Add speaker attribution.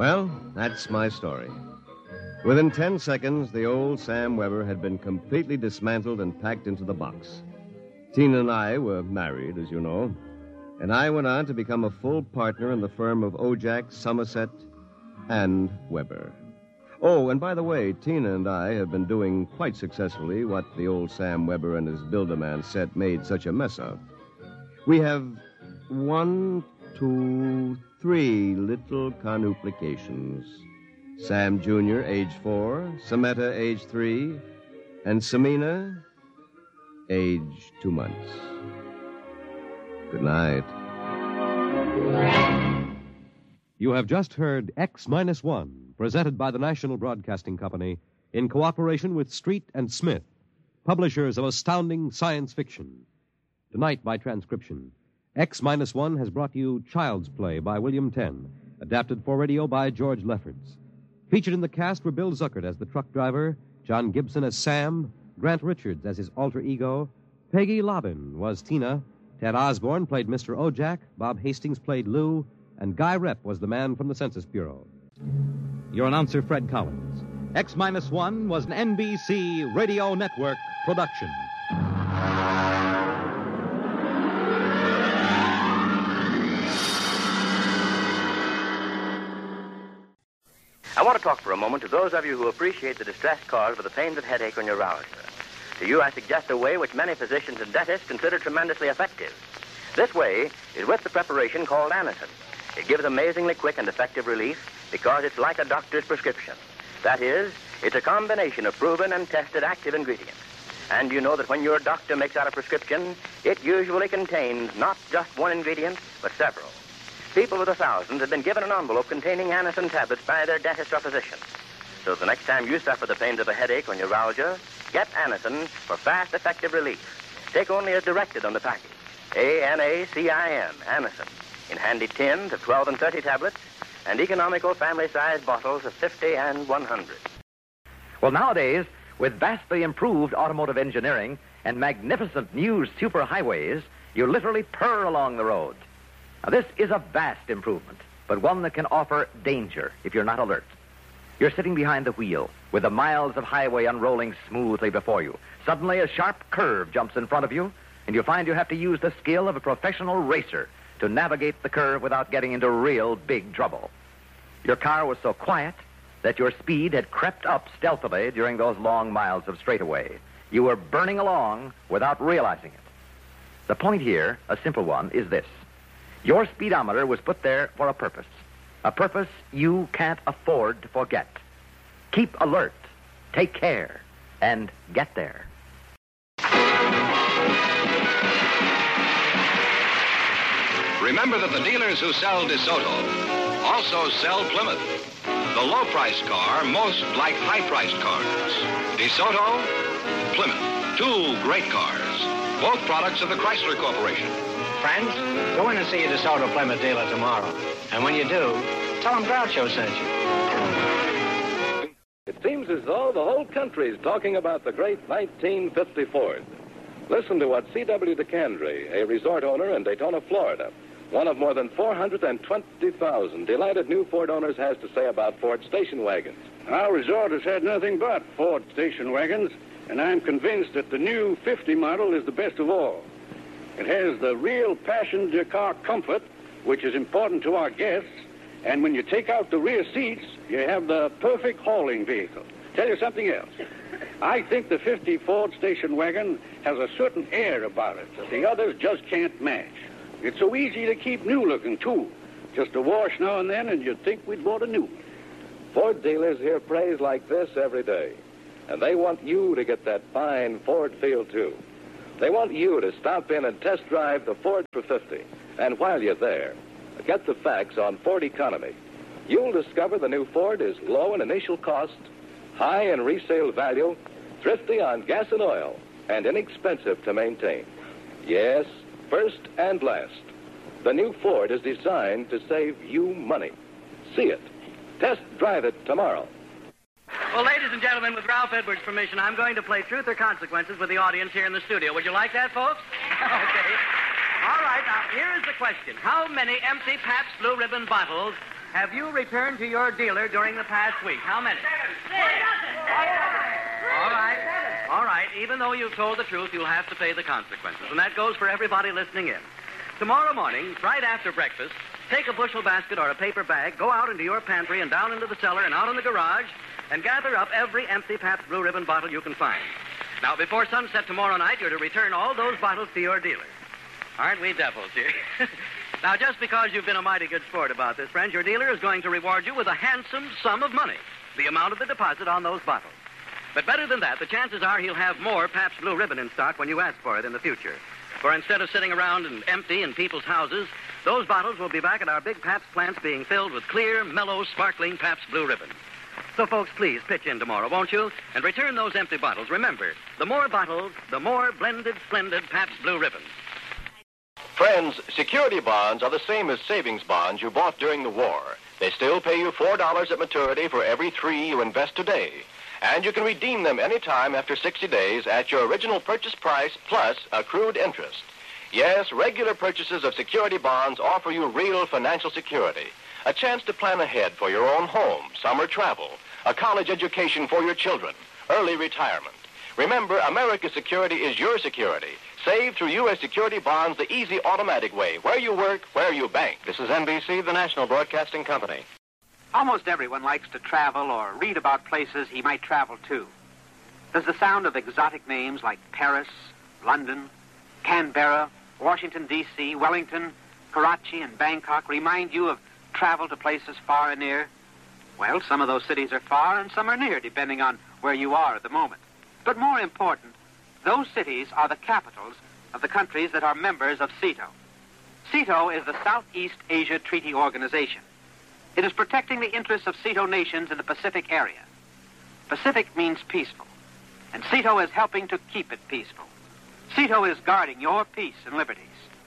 Speaker 1: Well, that's my story. Within 10 seconds, the old Sam Weber had been completely dismantled and packed into the box. Tina and I were married, as you know, and I went on to become a full partner in the firm of Ojak, Somerset, and Weber. Oh, and by the way, Tina and I have been doing quite successfully what the old Sam Weber and his Build-A-Man set made such a mess of. We have 1, 2, 3 little carnuplications. Sam Jr., age 4, Sametta, age 3, and Samina, age 2 months. Good night.
Speaker 2: You have just heard X-1, presented by the National Broadcasting Company in cooperation with Street and Smith, publishers of astounding science fiction. Tonight, by transcription, X-1 has brought you Child's Play by William Tenn, adapted for radio by George Lefferts. Featured in the cast were Bill Zuckert as the truck driver, John Gibson as Sam, Grant Richards as his alter ego, Peggy Lobbin was Tina, Ted Osborne played Mr. Ojak, Bob Hastings played Lou, and Guy Rep was the man from the Census Bureau. Your announcer, Fred Collins. X-1 was an NBC Radio Network production.
Speaker 3: I want to talk for a moment to those of you who appreciate the distress caused by the pains of headache on your neuralgia. To you, I suggest a way which many physicians and dentists consider tremendously effective. This way is with the preparation called Anacin. It gives amazingly quick and effective relief because it's like a doctor's prescription. That is, it's a combination of proven and tested active ingredients. And you know that when your doctor makes out a prescription, it usually contains not just one ingredient, but several. People with 1,000 have been given an envelope containing Anacin tablets by their dentist or physician. So the next time you suffer the pains of a headache or neuralgia, get Anacin for fast, effective relief. Take only as directed on the package. A-N-A-C-I-N, Anacin. In handy tins of 12 and 30 tablets, and economical family-sized bottles of 50 and 100.
Speaker 4: Well, nowadays, with vastly improved automotive engineering and magnificent new superhighways, you literally purr along the road. Now, this is a vast improvement, but one that can offer danger if you're not alert. You're sitting behind the wheel with the miles of highway unrolling smoothly before you. Suddenly, a sharp curve jumps in front of you, and you find you have to use the skill of a professional racer to navigate the curve without getting into real big trouble. Your car was so quiet that your speed had crept up stealthily during those long miles of straightaway. You were burning along without realizing it. The point here, a simple one, is this. Your speedometer was put there for a purpose you can't afford to forget. Keep alert, take care, and get there.
Speaker 5: Remember that the dealers who sell DeSoto also sell Plymouth, the low-priced car most like high-priced cars. DeSoto, Plymouth, 2 great cars, both products of the Chrysler Corporation.
Speaker 6: Friends, go in and see a DeSoto Plymouth dealer tomorrow. And when you do, tell them Groucho sent you.
Speaker 7: It seems as though the whole country is talking about the great 1950 Ford. Listen to what C.W. DeCandre, a resort owner in Daytona, Florida, one of more than 420,000 delighted new Ford owners, has to say about Ford station wagons.
Speaker 8: Our resort has had nothing but Ford station wagons, and I'm convinced that the new 50 model is the best of all. It has the real passenger car comfort, which is important to our guests, and when you take out the rear seats, you have the perfect hauling vehicle. Tell you something else. I think the 50 Ford station wagon has a certain air about it that the others just can't match. It's so easy to keep new looking, too. Just a wash now and then, and you'd think we'd bought a new one.
Speaker 7: Ford dealers hear praise like this every day, and they want you to get that fine Ford feel, too. They want you to stop in and test drive the Ford for 50. And while you're there, get the facts on Ford economy. You'll discover the new Ford is low in initial cost, high in resale value, thrifty on gas and oil, and inexpensive to maintain. Yes, first and last, the new Ford is designed to save you money. See it. Test drive it tomorrow.
Speaker 9: Well, ladies and gentlemen, with Ralph Edwards' permission, I'm going to play Truth or Consequences with the audience here in the studio. Would you like that, folks? Okay. All right, now, here is the question. How many empty Pabst Blue Ribbon bottles have you returned to your dealer during the past week? How many?
Speaker 10: 7.
Speaker 9: All right. Even though you've told the truth, you'll have to pay the consequences. And that goes for everybody listening in. Tomorrow morning, right after breakfast, take a bushel basket or a paper bag, go out into your pantry and down into the cellar and out in the garage, and gather up every empty Pabst Blue Ribbon bottle you can find. Now, before sunset tomorrow night, you're to return all those bottles to your dealer. Aren't we devils here? Now, just because you've been a mighty good sport about this, friends, your dealer is going to reward you with a handsome sum of money, the amount of the deposit on those bottles. But better than that, the chances are he'll have more Pabst Blue Ribbon in stock when you ask for it in the future. For instead of sitting around and empty in people's houses, those bottles will be back at our big Pabst plants being filled with clear, mellow, sparkling Pabst Blue Ribbon. So, folks, please pitch in tomorrow, won't you? And return those empty bottles. Remember, the more bottles, the more blended, splendid Pabst Blue Ribbon.
Speaker 5: Friends, security bonds are the same as savings bonds you bought during the war. They still pay you $4 at maturity for every $3 you invest today. And you can redeem them anytime after 60 days at your original purchase price plus accrued interest. Yes, regular purchases of security bonds offer you real financial security. A chance to plan ahead for your own home, summer travel, a college education for your children, early retirement. Remember, America's security is your security. Save through U.S. security bonds the easy, automatic way, where you work, where you bank. This is NBC, the National Broadcasting Company.
Speaker 11: Almost everyone likes to travel or read about places he might travel to. Does the sound of exotic names like Paris, London, Canberra, Washington, D.C., Wellington, Karachi, and Bangkok remind you of travel to places far and near? Well, some of those cities are far and some are near, depending on where you are at the moment. But more important, those cities are the capitals of the countries that are members of CETO. CETO is the Southeast Asia Treaty Organization. It is protecting the interests of CETO nations in the Pacific area. Pacific means peaceful, and CETO is helping to keep it peaceful. CETO is guarding your peace and liberties.